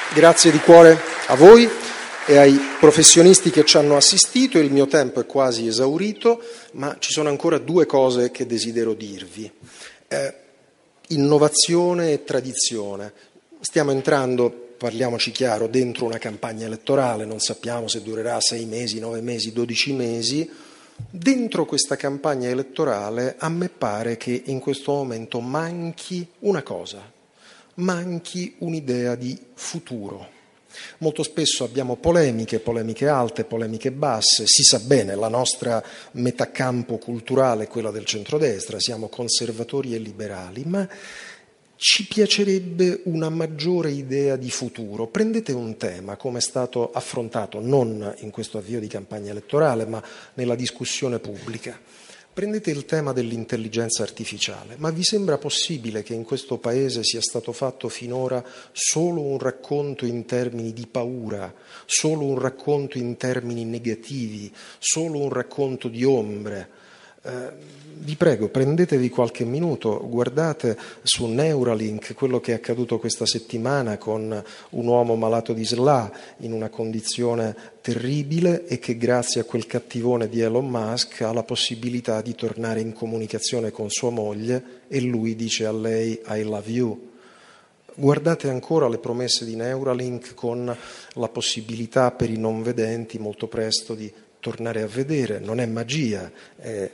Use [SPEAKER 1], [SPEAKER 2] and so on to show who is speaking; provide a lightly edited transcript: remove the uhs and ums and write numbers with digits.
[SPEAKER 1] Grazie di cuore a voi e ai professionisti che ci hanno assistito. Il mio tempo è quasi esaurito, ma ci sono ancora due cose che desidero dirvi. Innovazione e tradizione. Stiamo entrando, parliamoci chiaro, dentro una campagna elettorale, non sappiamo se durerà 6 mesi, 9 mesi, 12 mesi. Dentro questa campagna elettorale a me pare che in questo momento manchi una cosa, manchi un'idea di futuro. Molto spesso abbiamo polemiche alte, polemiche basse, si sa bene, la nostra metacampo culturale è quella del centrodestra, siamo conservatori e liberali, ma ci piacerebbe una maggiore idea di futuro. Prendete un tema come è stato affrontato non in questo avvio di campagna elettorale, ma nella discussione pubblica. Prendete il tema dell'intelligenza artificiale, ma vi sembra possibile che in questo Paese sia stato fatto finora solo un racconto in termini di paura, solo un racconto in termini negativi, solo un racconto di ombre? Vi prego, prendetevi qualche minuto, guardate su Neuralink quello che è accaduto questa settimana con un uomo malato di SLA in una condizione terribile e che grazie a quel cattivone di Elon Musk ha la possibilità di tornare in comunicazione con sua moglie e lui dice a lei I love you. Guardate ancora le promesse di Neuralink con la possibilità per i non vedenti molto presto di tornare a vedere. Non è magia, è